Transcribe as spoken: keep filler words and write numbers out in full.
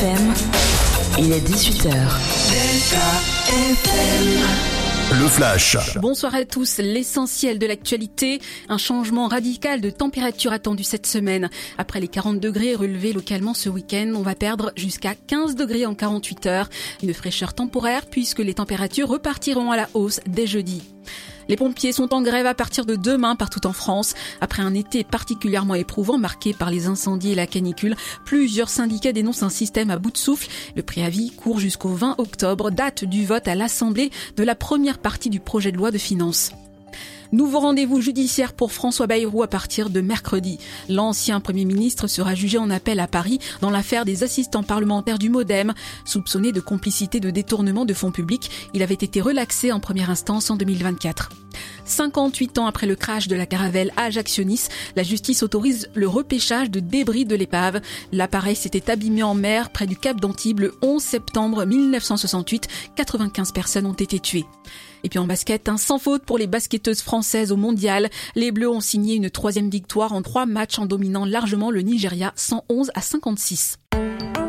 F M, il est dix-huit heures. Delta F M. Le Flash. Bonsoir à tous. L'essentiel de l'actualité, un changement radical de température attendu cette semaine. Après les quarante degrés relevés localement ce week-end, on va perdre jusqu'à quinze degrés en quarante-huit heures. Une fraîcheur temporaire puisque les températures repartiront à la hausse dès jeudi. Les pompiers sont en grève à partir de demain partout en France. Après un été particulièrement éprouvant marqué par les incendies et la canicule, plusieurs syndicats dénoncent un système à bout de souffle. Le préavis court jusqu'au vingt octobre, date du vote à l'Assemblée de la première partie du projet de loi de finances. Nouveau rendez-vous judiciaire pour François Bayrou à partir de mercredi. L'ancien Premier ministre sera jugé en appel à Paris dans l'affaire des assistants parlementaires du MoDem. Soupçonné de complicité de détournement de fonds publics, il avait été relaxé en première instance en deux mille vingt-quatre. cinquante-huit ans après le crash de la caravelle Ajaccio-Nice, la justice autorise le repêchage de débris de l'épave. L'appareil s'était abîmé en mer près du Cap d'Antibes le onze septembre mille neuf cent soixante-huit. quatre-vingt-quinze personnes ont été tuées. Et puis en basket, un sans faute pour les basketteuses françaises au mondial. Les Bleus ont signé une troisième victoire en trois matchs en dominant largement le Nigeria cent onze à cinquante-six.